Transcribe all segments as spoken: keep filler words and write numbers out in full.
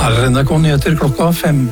Her er N R K Nyheter klokka fem.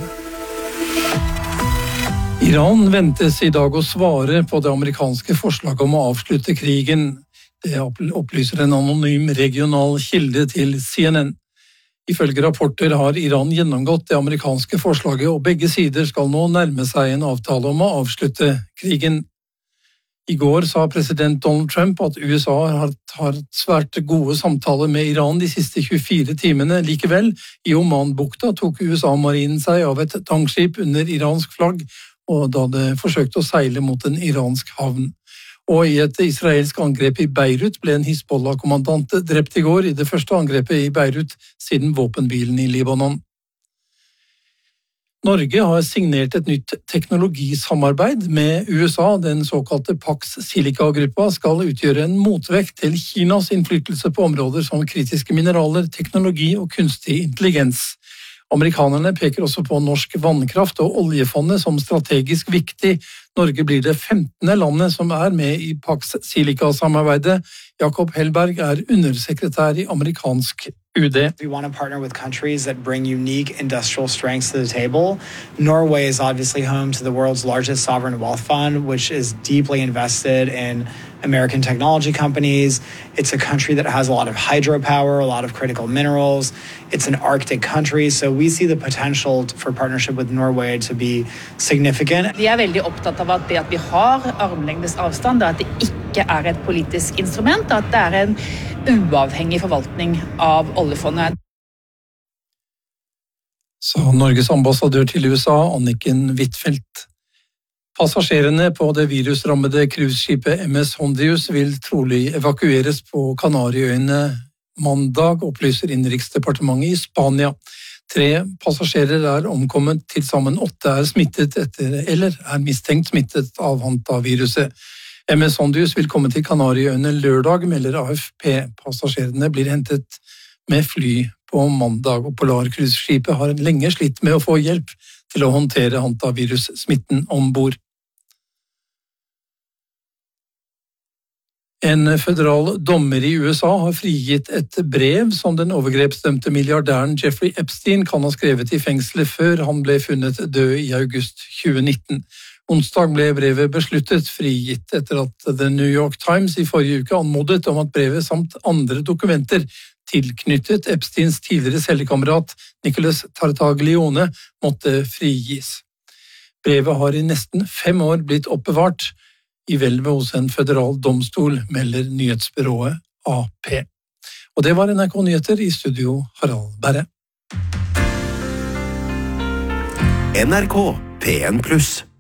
Iran ventes i dag å svare på det amerikanske forslaget om å avslutte krigen. Det opplyser en anonym regional kilde til C N N. Ifølge rapporter har Iran gjennomgått det amerikanske forslaget, og begge sider skal nå nærme seg en avtale om å avslutte krigen. I går sa president Donald Trump at U S A har hatt svært gode samtaler med Iran de siste tjuefire timene. Likevel, i Oman-bukta tok U S A-marinen seg av et tankskip under iransk flagg, og da det forsøkte å seile mot en iransk havn. Og i et israelsk angrep i Beirut ble en Hizbollah-kommandant drept i går i det første angrepet i Beirut siden våpenbilen i Libanon. Norge har signert et nytt teknologisamarbeid med U S A. Den såkalte Pax Silica-gruppa skal utgjøre en motvekt til Kinas innflytelse på områder som kritiske mineraler, teknologi og kunstig intelligens. Amerikanerne peker også på norsk vannkraft og oljefondet som strategisk viktig. Norge blir det femtende landet som er med i Pax Silica-samarbeidet. Jakob Hellberg er undersekretær i amerikansk U D. We want to partner with countries that bring unique industrial strengths to the table. Norway is obviously home to the world's largest sovereign wealth fund, which is deeply invested in American technology companies. It's a country that has a lot of hydropower, a lot of critical minerals. It's an Arctic country, so we see the potential for partnership with Norway to be significant. Vi er veldig opptatt av at det at vi har armlengdes avstand, at det ikke er et politisk instrument, at det er en uavhengig forvaltning av oljefondet. Sa Norges ambassadør til U S A, Anniken Huitfeldt. Passasjerene på det virusrammede cruiseskipet M S Hondius vil trolig evakueres på Kanariøyene mandag, opplyser Innenriksdepartementet i Spania. Tre passasjerer er omkommet, til sammen åtte er smittet etter, eller er mistenkt smittet av hantaviruset. M S Hondius vil komme til Kanariøyene lørdag, melder A F P. Passasjerene blir hentet med fly på mandag, og Polarcruiseskipet har lenge slitt med å få hjelp til å håndtere hantavirussmitten ombord. En føderal dommer i U S A har frigitt et brev som den overgrepsdømte milliardæren Jeffrey Epstein kan ha skrevet i fengselet før han ble funnet død i august tjue nitten. Onsdag ble brevet besluttet frigitt etter at The New York Times i forrige uke anmodet om at brevet samt andre dokumenter tilknyttet Epsteins tidligere cellekamerat Nicholas Tartaglione måtte frigis. Brevet har i nesten fem år blitt oppbevart i hvelvet hos en føderal domstol, melder nyhetsbyrået A P. Og det var N R K Nyheter, i studio Harald Berre. N R K P en pluss